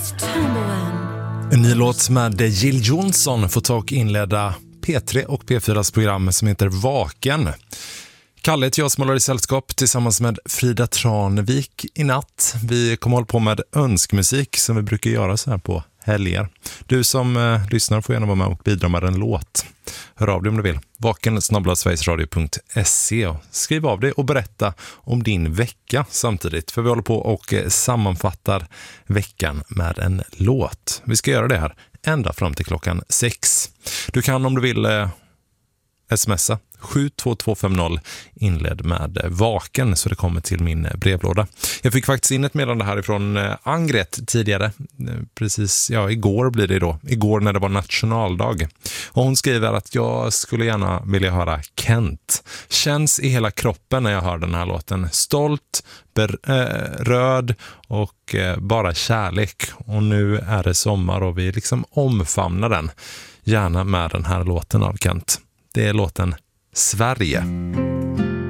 En ny låt med Jill Johnson får tag inleda P3 och P4s program som heter Vaken. Kalle heter jag som håller i sällskap tillsammans med Frida Tranevik i natt. Vi kommer hålla på med önskmusik som vi brukar göra så här på helger. Du som lyssnar får gärna vara med och bidra med en låt. Hör av dig om du vill. vaken@sverigesradio.se. Skriv av dig och berätta om din vecka samtidigt. För vi håller på och sammanfattar veckan med en låt. Vi ska göra det här ända fram till klockan 6. Du kan om du vill smsa 72250 inledd med Vaken så det kommer till min brevlåda. Jag fick faktiskt in ett meddelande härifrån Angret tidigare. Precis, igår blir det då. Igår när det var nationaldag. Och hon skriver att jag skulle gärna vilja höra Kent. Känns i hela kroppen när jag hör den här låten. Stolt, röd och bara kärlek. Och nu är det sommar och vi liksom omfamnar den. Gärna med den här låten av Kent. Det är låten Sverige.